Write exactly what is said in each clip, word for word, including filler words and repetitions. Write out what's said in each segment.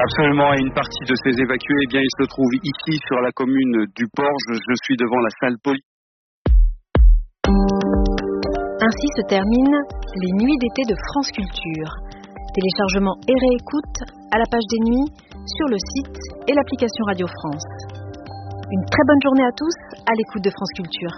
Absolument, et une partie de ces évacués, eh bien, ils se trouvent ici sur la commune du Porge. Je suis devant la salle police. Ainsi se terminent les nuits d'été de France Culture. Téléchargement et réécoute à la page des nuits, sur le site et l'application Radio France. Une très bonne journée à tous à l'écoute de France Culture.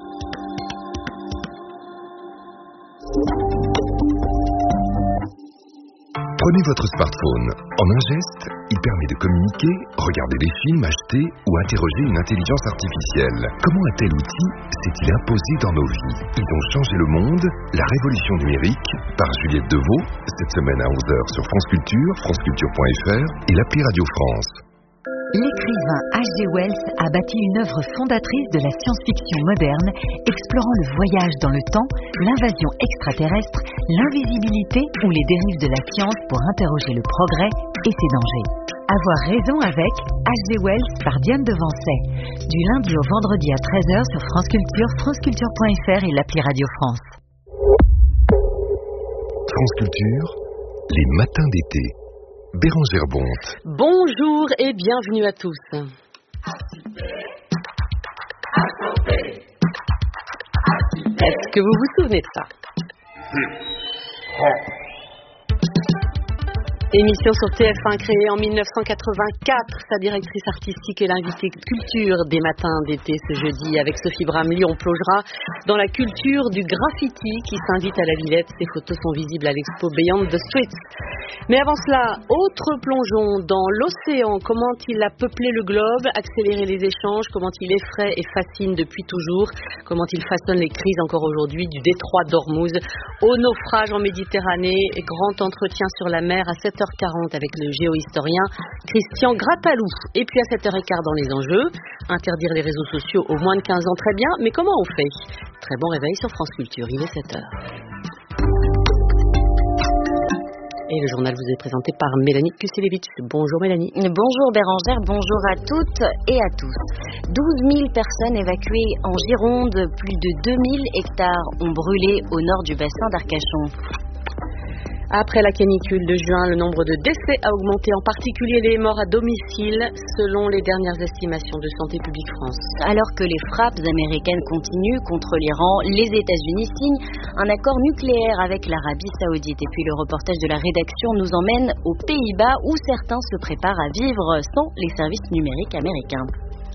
Prenez votre smartphone. En un geste, il permet de communiquer, regarder des films, acheter ou interroger une intelligence artificielle. Comment un tel outil s'est-il imposé dans nos vies? Ils ont changé le monde, la révolution numérique, par Juliette Deveau, cette semaine à onze heures sur France Culture, franceculture point f r et l'appli Radio France. L'écrivain H G Wells a bâti une œuvre fondatrice de la science-fiction moderne, explorant le voyage dans le temps, l'invasion extraterrestre, l'invisibilité ou les dérives de la science pour interroger le progrès et ses dangers. Avoir raison avec H G Wells par Diane Devancey, du lundi au vendredi à treize heures sur France Culture, franceculture point f r et l'appli Radio France. France Culture, les matins d'été. Bérangère Bonte. Bonjour et bienvenue à tous. Est-ce que vous vous souvenez de ça? Émission sur T F un créée en mille neuf cent quatre-vingt-quatre, sa directrice artistique et l'invitée culture des matins d'été ce jeudi. Avec Sophie Bramley, on plongera dans la culture du graffiti qui s'invite à la Villette. Ses photos sont visibles à l'expo Beyond the Streets. Mais avant cela, autre plongeon dans l'océan. Comment il a peuplé le globe, accéléré les échanges, comment il effraie et fascine depuis toujours, comment il façonne les crises encore aujourd'hui, du détroit d'Ormuz au naufrage en Méditerranée. Et grand entretien sur la mer à sept heures quarante avec le géohistorien Christian Grattalou. Et puis à sept heures quinze dans les enjeux, interdire les réseaux sociaux aux moins de quinze ans, très bien, mais comment on fait? Très bon réveil sur France Culture, il est sept heures. Et le journal vous est présenté par Mélanie Kuselevitch. Bonjour Mélanie. Bonjour Bérangère, bonjour à toutes et à tous. douze mille personnes évacuées en Gironde, plus de deux mille hectares ont brûlé au nord du bassin d'Arcachon. Après la canicule de juin, le nombre de décès a augmenté, en particulier les morts à domicile, selon les dernières estimations de Santé publique France. Alors que les frappes américaines continuent contre l'Iran, les États-Unis signent un accord nucléaire avec l'Arabie Saoudite. Et puis le reportage de la rédaction nous emmène aux Pays-Bas, où certains se préparent à vivre sans les services numériques américains.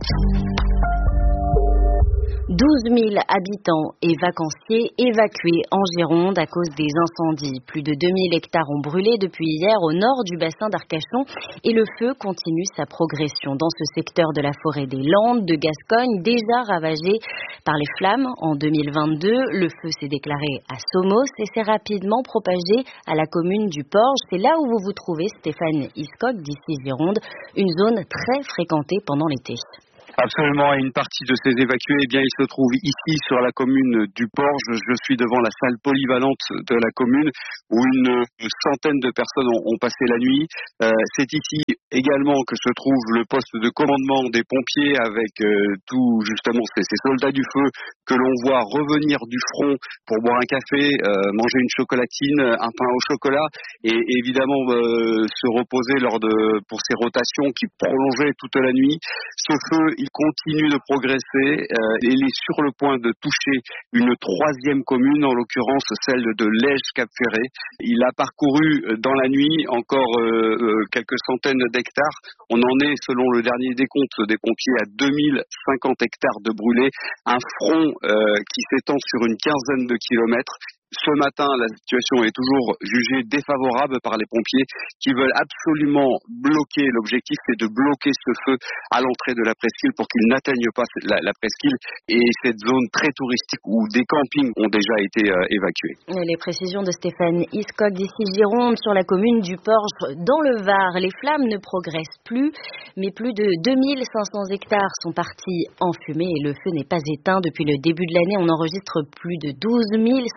douze mille habitants et vacanciers évacués en Gironde à cause des incendies. Plus de deux mille hectares ont brûlé depuis hier au nord du bassin d'Arcachon et le feu continue sa progression dans ce secteur de la forêt des Landes de Gascogne, déjà ravagé par les flammes en deux mille vingt-deux. Le feu s'est déclaré à Somos et s'est rapidement propagé à la commune du Porge. C'est là où vous vous trouvez, Stéphane Hiscock, d'ici Gironde, une zone très fréquentée pendant l'été. Absolument, et une partie de ces évacués, eh bien, ils se trouvent ici sur la commune du Porge. Je suis devant la salle polyvalente de la commune où une centaine de personnes ont, ont passé la nuit. Euh, c'est ici également que se trouve le poste de commandement des pompiers avec euh, tout justement ces, ces soldats du feu que l'on voit revenir du front pour boire un café, euh, manger une chocolatine, un pain au chocolat et évidemment euh, se reposer lors de pour ces rotations qui prolongeaient toute la nuit. Ce feu, il continue de progresser. Euh, il est sur le point de toucher une troisième commune, en l'occurrence celle de Lège-Cap-Ferré. Il a parcouru dans la nuit encore euh, euh, quelques centaines d'hectares. On en est, selon le dernier décompte des pompiers, à deux mille cinquante hectares de brûlés. Un front euh, qui s'étend sur une quinzaine de kilomètres. Ce matin, la situation est toujours jugée défavorable par les pompiers qui veulent absolument bloquer. L'objectif, c'est de bloquer ce feu à l'entrée de la presqu'île pour qu'il n'atteigne pas la, la presqu'île et cette zone très touristique où des campings ont déjà été euh, évacués. Et les précisions de Stéphane Hiscock d'ici Gironde sur la commune du Porge dans le Var. Les flammes ne progressent plus, mais plus de deux mille cinq cents hectares sont partis en fumée et le feu n'est pas éteint. Depuis le début de l'année, on enregistre plus de douze mille cinq cents départs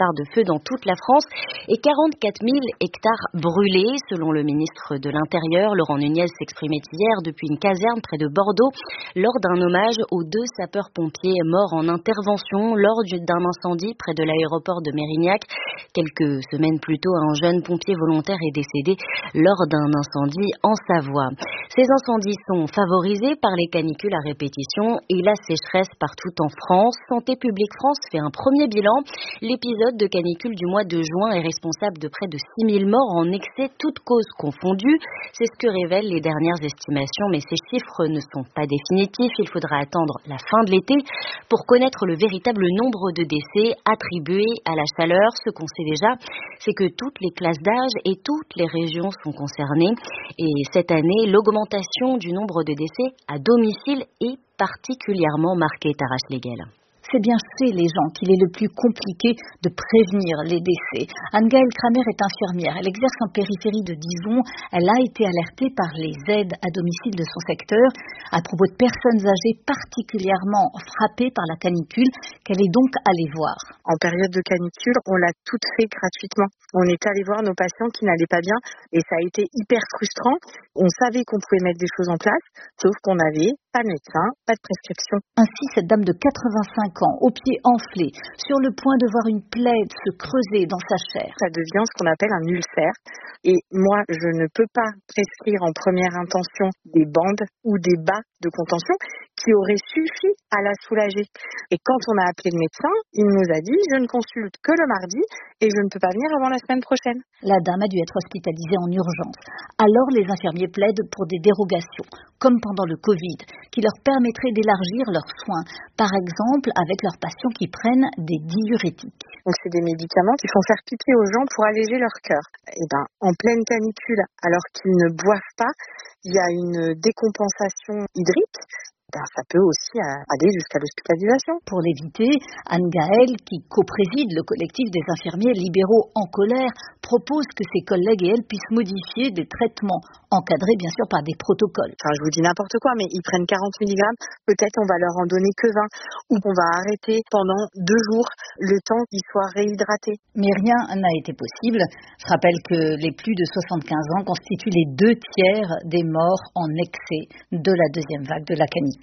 départ de feux dans toute la France et quarante-quatre mille hectares brûlés. Selon le ministre de l'Intérieur, Laurent Nunez s'exprimait hier depuis une caserne près de Bordeaux lors d'un hommage aux deux sapeurs-pompiers morts en intervention lors d'un incendie près de l'aéroport de Mérignac. Quelques semaines plus tôt, un jeune pompier volontaire est décédé lors d'un incendie en Savoie. Ces incendies sont favorisés par les canicules à répétition et la sécheresse partout en France. Santé publique France fait un premier bilan. L'épisode de canicule du mois de juin est responsable de près de six mille morts en excès, toutes causes confondues. C'est ce que révèlent les dernières estimations, mais ces chiffres ne sont pas définitifs. Il faudra attendre la fin de l'été pour connaître le véritable nombre de décès attribués à la chaleur. Ce qu'on sait déjà, c'est que toutes les classes d'âge et toutes les régions sont concernées. Et cette année, l'augmentation du nombre de décès à domicile est particulièrement marquée, Tarache Legel. C'est bien chez les gens qu'il est le plus compliqué de prévenir les décès. Anne-Gaëlle Kramer est infirmière. Elle exerce en périphérie de Dijon. Elle a été alertée par les aides à domicile de son secteur à propos de personnes âgées particulièrement frappées par la canicule, qu'elle est donc allée voir. En période de canicule, on l'a toutes fait gratuitement. On est allé voir nos patients qui n'allaient pas bien et ça a été hyper frustrant. On savait qu'on pouvait mettre des choses en place, sauf qu'on n'avait pas de médecin, pas de prescription. Ainsi, cette dame de quatre-vingt-cinq ans, aux pieds enflés, sur le point de voir une plaie se creuser dans sa chair. Ça devient ce qu'on appelle un ulcère. Et moi, je ne peux pas prescrire en première intention des bandes ou des bas de contention qui auraient suffi à la soulager. Et quand on a appelé le médecin, il nous a dit « je ne consulte que le mardi et je ne peux pas venir avant la semaine prochaine ». La dame a dû être hospitalisée en urgence. Alors les infirmiers plaident pour des dérogations, comme pendant le Covid, qui leur permettraient d'élargir leurs soins, par exemple avec leurs patients qui prennent des diurétiques. Donc c'est des médicaments qui font faire pipi aux gens pour alléger leur cœur. Et ben en pleine canicule, alors qu'ils ne boivent pas, il y a une décompensation hydrique. Ben, ça peut aussi aller jusqu'à l'hospitalisation. Pour l'éviter, Anne-Gaëlle, qui co-préside le collectif des infirmiers libéraux en colère, propose que ses collègues et elle puissent modifier des traitements, encadrés bien sûr par des protocoles. Enfin, je vous dis n'importe quoi, mais ils prennent quarante milligrammes, peut-être on va leur en donner que vingt, ou on va arrêter pendant deux jours le temps qu'ils soient réhydratés. Mais rien n'a été possible. Je rappelle que les plus de soixante-quinze ans constituent les deux tiers des morts en excès de la deuxième vague de la canicule.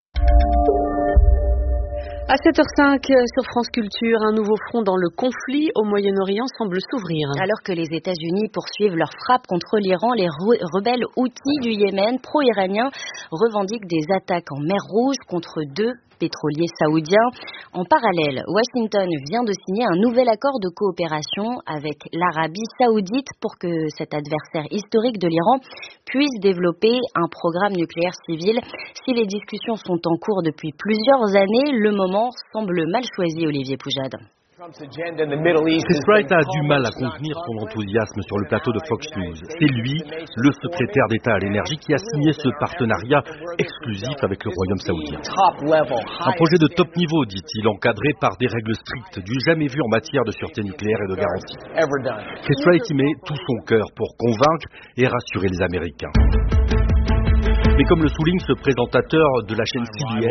À sept heures cinq sur France Culture, un nouveau front dans le conflit au Moyen-Orient semble s'ouvrir. Alors que les États-Unis poursuivent leur frappe contre l'Iran, les rebelles houthis du Yémen, pro-iraniens, revendiquent des attaques en mer Rouge contre deux pétroliers saoudiens. En parallèle, Washington vient de signer un nouvel accord de coopération avec l'Arabie saoudite pour que cet adversaire historique de l'Iran puisse développer un programme nucléaire civil. Si les discussions sont en cours depuis plusieurs années, le moment semble mal choisi, Olivier Poujade. Chris Wright a du mal à contenir son enthousiasme sur le plateau de Fox News. C'est lui, le secrétaire d'État à l'énergie, qui a signé ce partenariat exclusif avec le Royaume saoudien. Un projet de top niveau, dit-il, encadré par des règles strictes, du jamais vu en matière de sûreté nucléaire et de garantie. Chris Wright y met tout son cœur pour convaincre et rassurer les Américains. Mais comme le souligne ce présentateur de la chaîne C B S,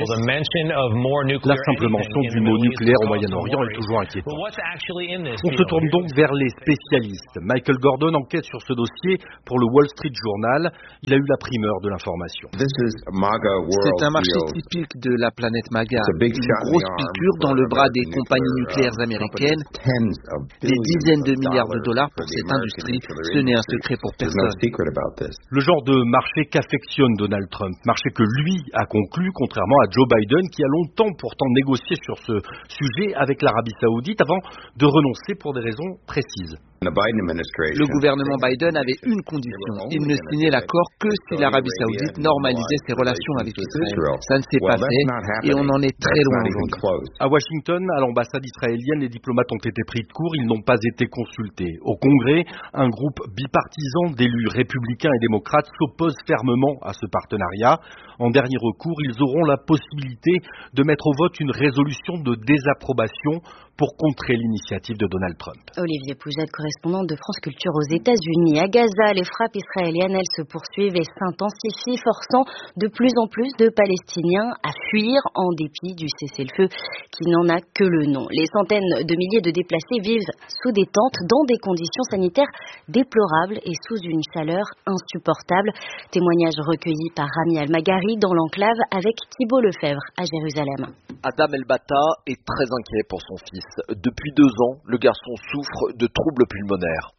la simple mention du mot nucléaire au Moyen-Orient est toujours inquiétante. On se tourne donc vers les spécialistes. Michael Gordon enquête sur ce dossier pour le Wall Street Journal. Il a eu la primeur de l'information. C'est un marché typique de la planète MAGA. Une grosse piqûre dans le bras des compagnies nucléaires américaines. Des dizaines de milliards de dollars pour cette industrie. Ce n'est un secret pour personne. Le genre de marché qu'affectionne Donald Trump, marché que lui a conclu, contrairement à Joe Biden, qui a longtemps pourtant négocié sur ce sujet avec l'Arabie Saoudite avant de renoncer pour des raisons précises. Le gouvernement Biden avait une condition. Il ne signait l'accord que si l'Arabie Saoudite normalisait ses relations avec Israël. Ça ne s'est pas fait et on en est très loin aujourd'hui. À Washington, à l'ambassade israélienne, les diplomates ont été pris de court. Ils n'ont pas été consultés. Au Congrès, un groupe bipartisan d'élus républicains et démocrates s'oppose fermement à ce partenariat. En dernier recours, ils auront la possibilité de mettre au vote une résolution de désapprobation pour contrer l'initiative de Donald Trump. Olivier Poujade, correspondante de France Culture aux États-Unis. À Gaza, les frappes israéliennes, elles se poursuivent et s'intensifient, forçant de plus en plus de Palestiniens à fuir en dépit du cessez-le-feu qui n'en a que le nom. Les centaines de milliers de déplacés vivent sous des tentes dans des conditions sanitaires déplorables et sous une chaleur insupportable. Témoignage recueilli par Rami Al-Maghari dans l'enclave avec Thibault Lefebvre à Jérusalem. Adam El-Bata est très inquiet pour son fils. Depuis deux ans, le garçon souffre de troubles pulmonaires.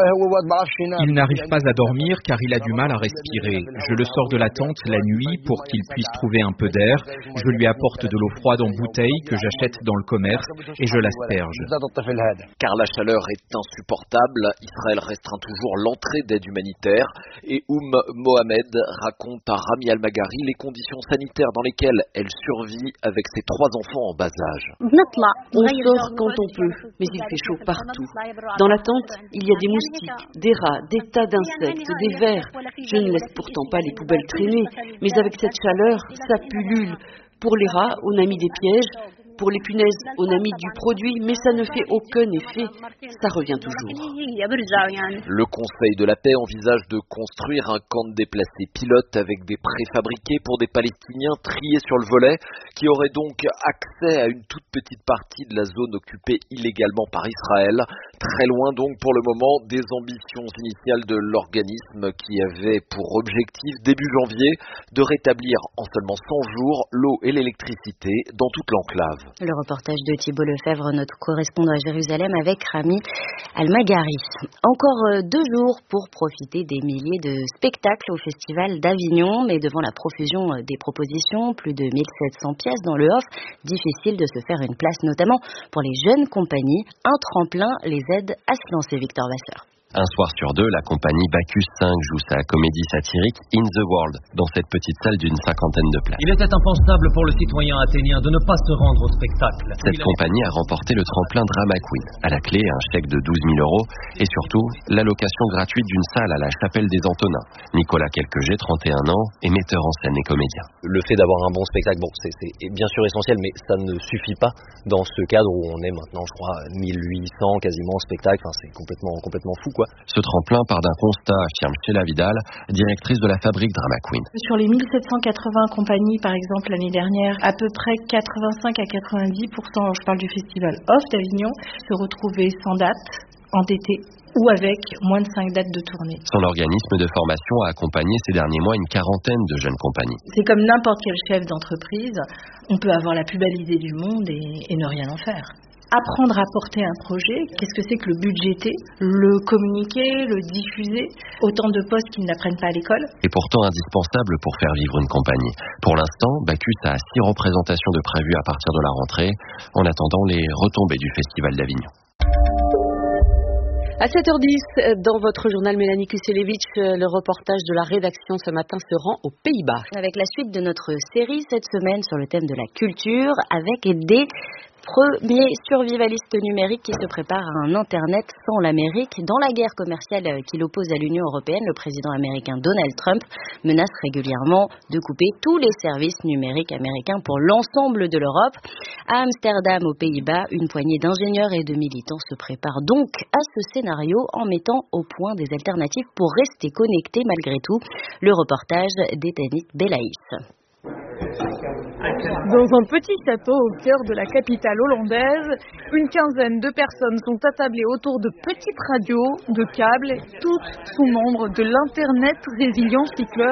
Il n'arrive pas à dormir car il a du mal à respirer. Je le sors de la tente la nuit pour qu'il puisse trouver un peu d'air. Je lui apporte de l'eau froide en bouteille que j'achète dans le commerce et je l'asperge. Car la chaleur est insupportable, Israël restreint toujours l'entrée d'aide humanitaire et Oum Mohamed raconte à Rami Al-Maghari les conditions sanitaires dans lesquelles elle survit avec ses trois enfants en bas âge. On sort quand on peut, mais il fait chaud partout. Dans la tente, il y a des moustiques, des rats, des tas d'insectes, des vers. Je ne laisse pourtant pas les poubelles traîner, mais avec cette chaleur, ça pullule. Pour les rats, on a mis des pièges. Pour les punaises, on a mis du produit, mais ça ne fait aucun effet. Ça revient toujours. Le Conseil de la paix envisage de construire un camp de déplacés pilotes avec des préfabriqués pour des Palestiniens triés sur le volet, qui auraient donc accès à une toute petite partie de la zone occupée illégalement par Israël. Très loin donc pour le moment des ambitions initiales de l'organisme qui avait pour objectif début janvier de rétablir en seulement cent jours l'eau et l'électricité dans toute l'enclave. Le reportage de Thibault Lefebvre, notre correspondant à Jérusalem avec Rami Al-Maghari. Encore deux jours pour profiter des milliers de spectacles au Festival d'Avignon, mais devant la profusion des propositions, plus de mille sept cents pièces dans le off, difficile de se faire une place, notamment pour les jeunes compagnies. Un tremplin les aide à se lancer, Victor Vasseur. Un soir sur deux, la compagnie Bacchus cinq joue sa comédie satirique In the World dans cette petite salle d'une cinquantaine de places. Il était impensable pour le citoyen athénien de ne pas se rendre au spectacle. Cette compagnie a remporté le tremplin Drama Queen. À la clé, un chèque de douze mille euros et surtout l'allocation gratuite d'une salle à la Chapelle des Antonins. Nicolas Quelqueget, trente et un ans, est metteur en scène et comédien. Le fait d'avoir un bon spectacle, bon, c'est, c'est bien sûr essentiel, mais ça ne suffit pas dans ce cadre où on est maintenant, je crois, mille huit cents quasiment spectacles. Enfin, c'est complètement, complètement fou, quoi. Ce tremplin part d'un constat, affirme Sheila Vidal, directrice de la fabrique Drama Queen. Sur les mille sept cent quatre-vingts compagnies, par exemple, l'année dernière, à peu près quatre-vingt-cinq à quatre-vingt-dix pour cent, je parle du festival Off d'Avignon, se retrouvaient sans date, endettés ou avec moins de cinq dates de tournée. Son organisme de formation a accompagné ces derniers mois une quarantaine de jeunes compagnies. C'est comme n'importe quel chef d'entreprise, on peut avoir la plus belle idée du monde et, et ne rien en faire. Apprendre à porter un projet, qu'est-ce que c'est que le budgéter, le communiquer, le diffuser, autant de postes qu'ils n'apprennent pas à l'école. Et pourtant indispensable pour faire vivre une compagnie. Pour l'instant, Bacchus a six représentations de prévues à partir de la rentrée, en attendant les retombées du Festival d'Avignon. À sept heures dix, dans votre journal, Mélanie Kuselevich, le reportage de la rédaction ce matin se rend aux Pays-Bas. Avec la suite de notre série cette semaine sur le thème de la culture, avec des premiers survivalistes numériques qui se préparent à un Internet sans l'Amérique. Dans la guerre commerciale qui l'oppose à l'Union européenne, le président américain Donald Trump menace régulièrement de couper tous les services numériques américains pour l'ensemble de l'Europe. À Amsterdam, aux Pays-Bas, une poignée d'ingénieurs et de militants se prépare donc à ce scénario en mettant au point des alternatives pour rester connectés malgré tout. Le reportage d'Etanit Belaïs. Dans un petit château au cœur de la capitale hollandaise, une quinzaine de personnes sont attablées autour de petites radios, de câbles, toutes sont membres de l'Internet Resilience Club.